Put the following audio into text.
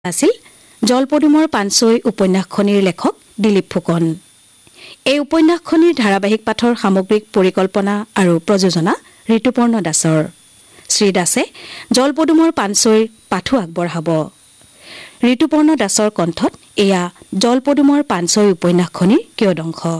আছিল জলপদুমৰ পানছৈ উপন্যাসখনিৰ লেখক দিলীপ ফুকন। এই উপন্যাসখনিৰ ধাৰাবাহিক পাঠৰ সামগ্ৰিক পৰিকল্পনা আৰু প্ৰযোজনা ঋতুপৰ্ণ দাসৰ। শ্ৰী দাসে জলপদুমৰ পানছৈৰ পাঠো আগবঢ়াব। ঋতুপৰ্ণ দাসৰ কণ্ঠত এয়া জলপদুমৰ পানছৈ উপন্যাসখনিৰ কিয়দংশ।